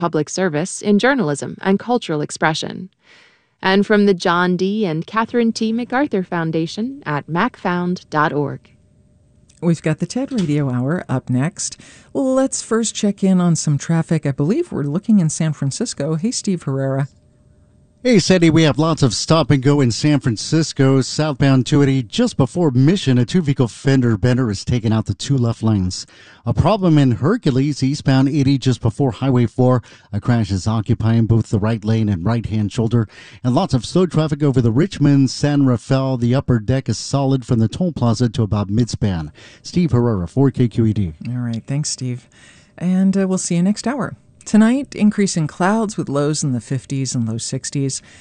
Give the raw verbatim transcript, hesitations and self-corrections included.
public service in journalism and cultural expression. And from the John D. and Catherine T. MacArthur Foundation at mac found dot org. We've got the TED Radio Hour up next. Let's first check in on some traffic. I believe we're looking in San Francisco. Hey, Steve Herrera. Hey, Sandy, we have lots of stop and go in San Francisco. Southbound two eighty, just before Mission, a two-vehicle fender bender is taking out the two left lanes. A problem in Hercules, eastbound eighty, just before Highway four. A crash is occupying both the right lane and right-hand shoulder. And lots of slow traffic over the Richmond-San Rafael. The upper deck is solid from the toll plaza to about mid-span. Steve Herrera, four K Q E D. All right, thanks, Steve. And uh, we'll see you next hour. Tonight, increasing clouds with lows in the fifties and low sixties.